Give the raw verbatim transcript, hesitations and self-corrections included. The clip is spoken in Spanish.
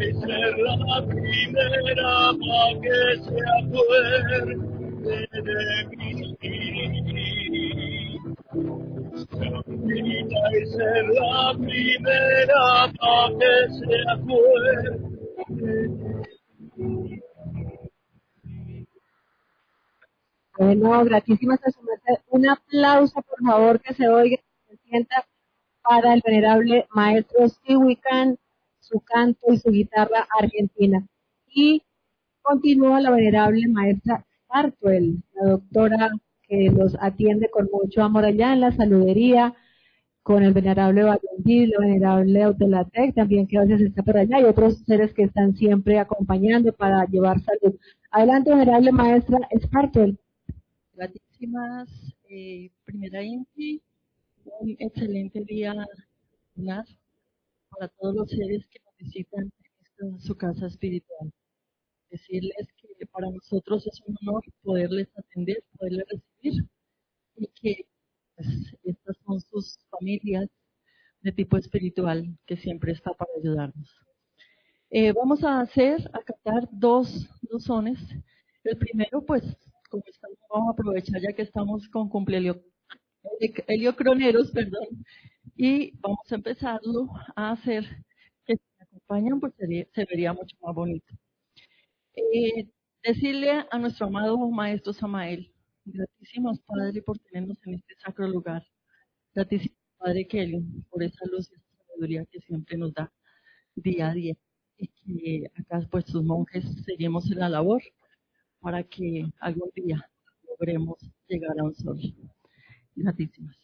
y ser la primera para que se acuerde de mí. Santita y ser la primera para que se acuerde. Bueno, gratísimas a su merced. Un aplauso, por favor, que se oiga, que se sienta para el venerable maestro Siwican, su canto y su guitarra argentina. Y continúa la venerable maestra Sartuel, la doctora que los atiende con mucho amor allá en la saludería, con el venerable Valentín, la venerable Autolatec, también que a veces está por allá, y otros seres que están siempre acompañando para llevar salud. Adelante, venerable maestra Sartuel. Gratísimas, eh, primera Inti, un excelente día para todos los seres que nos visitan en esta, su casa espiritual. Decirles que para nosotros es un honor poderles atender, poderles recibir y que pues, estas son sus familias de tipo espiritual que siempre está para ayudarnos. Eh, vamos a hacer, a cantar dos, dos sones. El primero, pues, como estamos, vamos a aprovechar ya que estamos con cumpleaños heliocroneros, perdón, y vamos a empezarlo a hacer que si me acompañan, pues sería, se vería mucho más bonito. Eh, decirle a nuestro amado Maestro Samael, gratísimos Padre por tenernos en este sacro lugar, gratísimos Padre Kelly por esa luz y esa sabiduría que siempre nos da día a día, y que acá pues sus monjes seguimos en la labor para que algún día logremos llegar a un sol. Gratísimas.